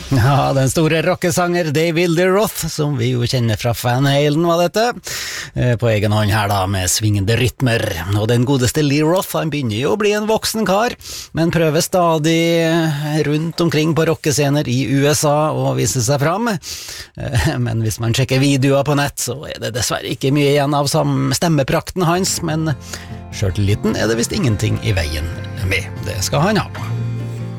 Ja, den store rockesanger David Lee Roth, som vi jo kjenner fra Van Halen, var dette. På egen hånd her da, med svingende rytmer. Og den godeste Lee Roth, han begynner jo å bli en voksen kar, men prøver stadig rundt omkring på rockescener i USA å vise seg fram. Men hvis man sjekker videoer på nett, så er det dessverre ikke mye igjen av stemmeprakten hans, men selvtilliten er det visst ingenting i veien med. Det skal han ha.